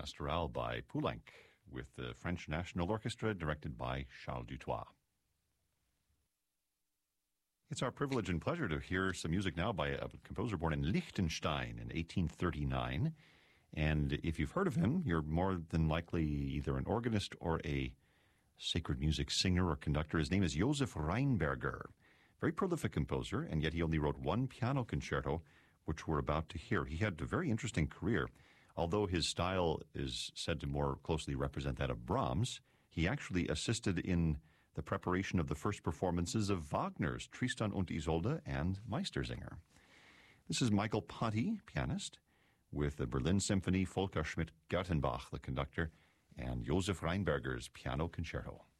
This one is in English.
Pastorale by Poulenc with the French National Orchestra directed by Charles Dutoit. It's our privilege and pleasure to hear some music now by a composer born in Liechtenstein in 1839. And if you've heard of him, you're more than likely either an organist or a sacred music singer or conductor. His name is Josef Rheinberger. Very prolific composer, and yet he only wrote one piano concerto, which we're about to hear. He had a very interesting career. Although his style is said to more closely represent that of Brahms, he actually assisted in the preparation of the first performances of Wagner's Tristan und Isolde and Meistersinger. This is Michael Ponty, pianist, with the Berlin Symphony, Volker Schmidt-Gertenbach, the conductor, and Josef Rheinberger's Piano Concerto.